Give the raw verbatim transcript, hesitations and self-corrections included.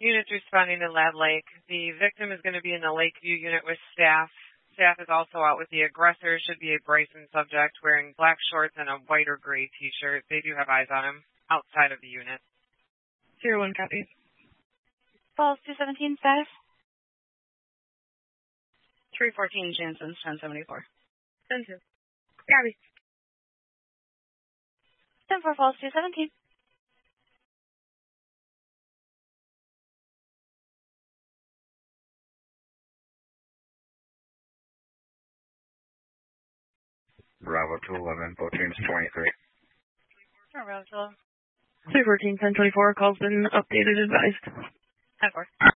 Units responding to Lad Lake. The victim is going to be in the Lakeview unit with staff. Staff is also out with the aggressor. Should be a Bryson subject wearing black shorts and a white or gray T-shirt. They do have eyes on him outside of the unit. Zero one copy. Falls two seventeen status. Three fourteen Jansen, ten seventy four. Ten two. Copy. Ten four Falls two seventeen. Bravo two eleven, Boateng's twenty-three. Bravo two. Three fourteen ten twenty four. Call's been updated, advised. ten four.